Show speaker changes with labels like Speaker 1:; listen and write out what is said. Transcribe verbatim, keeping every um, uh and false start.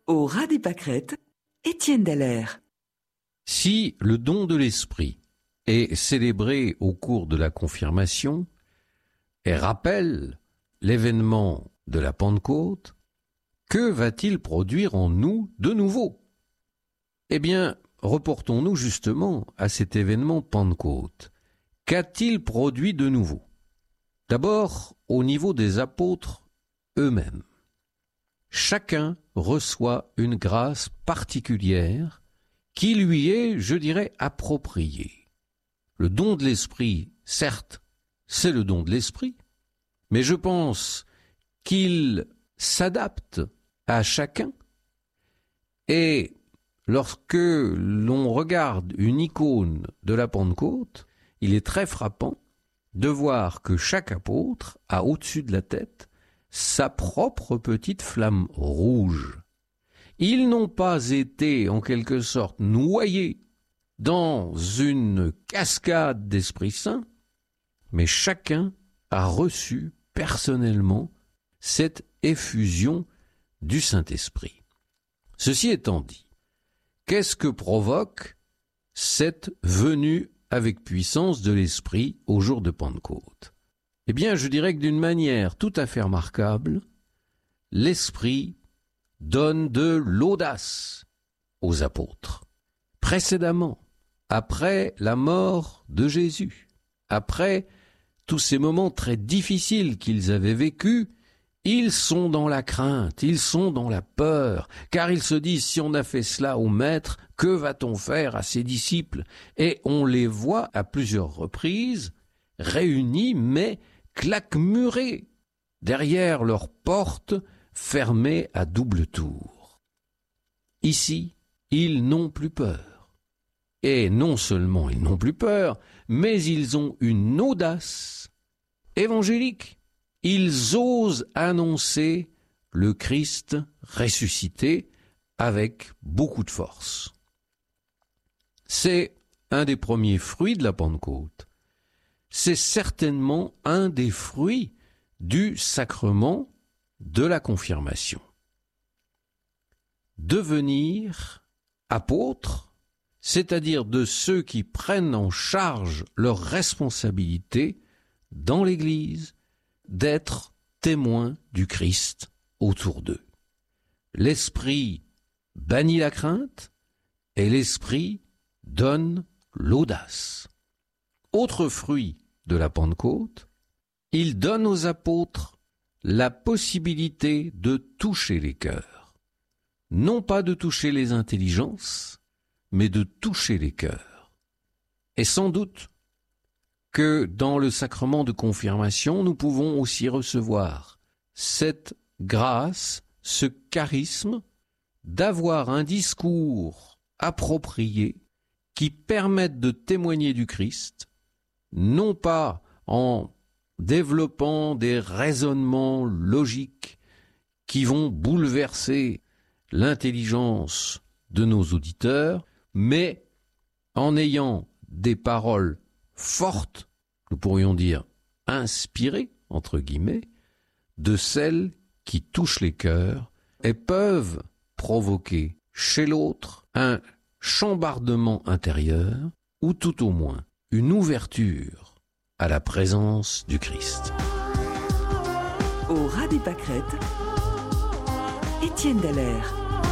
Speaker 1: Au ras des pâquerettes, Étienne Dallaire.
Speaker 2: Si le don de l'esprit est célébré au cours de la confirmation et rappelle l'événement de la Pentecôte, que va-t-il produire en nous de nouveau? Eh bien, reportons-nous justement à cet événement Pentecôte. Qu'a-t-il produit de nouveau? D'abord, au niveau des apôtres eux-mêmes. Chacun reçoit une grâce particulière qui lui est, je dirais, appropriée. Le don de l'esprit, certes, c'est le don de l'esprit, mais je pense qu'il s'adapte à chacun. Et lorsque l'on regarde une icône de la Pentecôte, il est très frappant de voir que chaque apôtre a au-dessus de la tête sa propre petite flamme rouge. Ils n'ont pas été, en quelque sorte, noyés dans une cascade d'Esprit Saint, mais chacun a reçu personnellement cette effusion du Saint-Esprit. Ceci étant dit, qu'est-ce que provoque cette venue avec puissance de l'Esprit au jour de Pentecôte? Eh bien, je dirais que d'une manière tout à fait remarquable, l'Esprit donne de l'audace aux apôtres. Précédemment, après la mort de Jésus, après tous ces moments très difficiles qu'ils avaient vécus, ils sont dans la crainte, ils sont dans la peur, car ils se disent, si on a fait cela au Maître, que va-t-on faire à ses disciples? Et on les voit à plusieurs reprises, réunis, mais claquemurés, derrière leurs portes fermées à double tour. Ici, ils n'ont plus peur. Et non seulement ils n'ont plus peur, mais ils ont une audace évangélique. Ils osent annoncer le Christ ressuscité avec beaucoup de force. C'est un des premiers fruits de la Pentecôte. C'est certainement un des fruits du sacrement de la confirmation. Devenir apôtre, c'est-à-dire de ceux qui prennent en charge leurs responsabilités dans l'Église, d'être témoins du Christ autour d'eux. L'Esprit bannit la crainte et l'Esprit donne l'audace. Autre fruit de la Pentecôte, il donne aux apôtres la possibilité de toucher les cœurs. Non pas de toucher les intelligences, mais de toucher les cœurs. Et sans doute que dans le sacrement de confirmation, nous pouvons aussi recevoir cette grâce, ce charisme d'avoir un discours approprié qui permette de témoigner du Christ, non pas en développant des raisonnements logiques qui vont bouleverser l'intelligence de nos auditeurs, mais en ayant des paroles fortes, nous pourrions dire inspirées, entre guillemets, de celles qui touchent les cœurs et peuvent provoquer chez l'autre un chambardement intérieur ou tout au moins une ouverture à la présence du Christ.
Speaker 1: Au ras des pâquerettes, Étienne Dallaire.